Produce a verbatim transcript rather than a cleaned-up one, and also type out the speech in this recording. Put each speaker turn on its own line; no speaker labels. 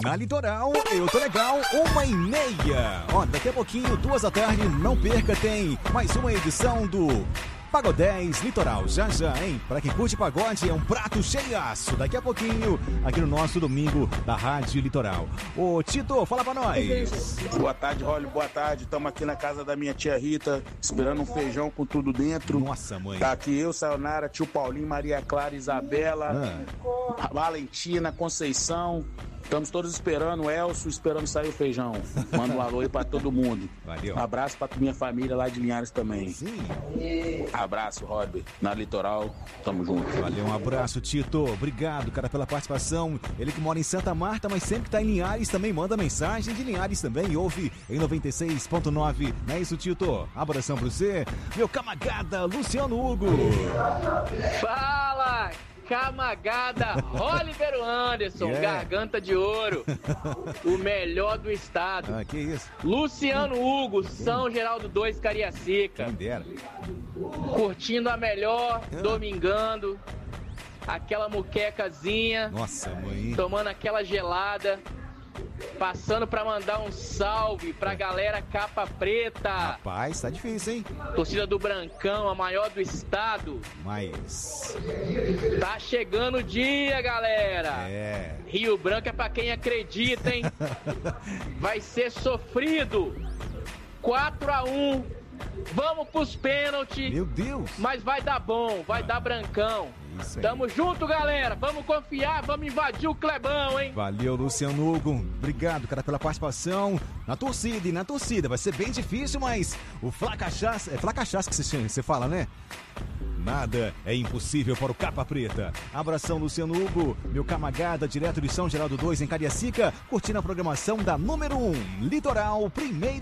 Na Litoral, eu tô legal, uma e meia. Ó, daqui a pouquinho, duas da tarde, não perca, tem mais uma edição do Pagodez Litoral. Já já, hein? Pra quem curte pagode, é um prato cheiaço. Daqui a pouquinho, aqui no nosso domingo da Rádio Litoral. Ô, Tito, fala pra nós.
Boa tarde, Rolly, boa tarde. Estamos aqui na casa da minha tia Rita, esperando um feijão com tudo dentro.
Nossa, mãe.
Tá aqui eu, Sayonara, tio Paulinho, Maria Clara, Isabela,
Ah.
Valentina, Conceição. Estamos todos esperando o Elcio, esperando sair o feijão. Manda um alô aí pra todo mundo.
Valeu.
Abraço pra minha família lá de Linhares também.
Sim.
Abraço, Rob. Na Litoral, tamo junto.
Valeu, um abraço, Tito. Obrigado, cara, pela participação. Ele que mora em Santa Marta, mas sempre que tá em Linhares também manda mensagem de Linhares também. E ouve em noventa e seis ponto nove. Não é isso, Tito? Abração pra você. Meu camagada, Luciano Hugo.
Fala! Camagada, Oliver Anderson,
Yeah.
garganta de ouro, o melhor do estado.
Ah, que isso?
Luciano Hugo, São Geraldo dois, Cariacica.
Quem dera.
Curtindo a melhor, domingando, aquela muquecazinha,
Nossa, mãe.
tomando aquela gelada, passando pra mandar um salve pra galera Capa Preta,
Rapaz, tá difícil, hein?
torcida do Brancão, a maior do estado.
Mas...
Tá chegando o dia, galera.
É...
Rio Branco é pra quem acredita, hein? Vai ser sofrido. quatro a um. Vamos pros pênaltis.
Meu Deus.
Mas vai dar bom, vai dar Brancão.
Isso aí.
Tamo junto, galera. Vamos confiar, vamos invadir o Clebão, hein?
Valeu, Luciano Hugo. Obrigado, cara, pela participação. Na torcida, e na torcida. Vai ser bem difícil, mas o Flá Cachaça... É Flá Cachaça que você, você fala, né? Nada é impossível para o Capa Preta. Abração, Luciano Hugo. Meu camagada, direto de São Geraldo dois, em Cariacica, curtindo a programação da número um, Litoral, primeiro.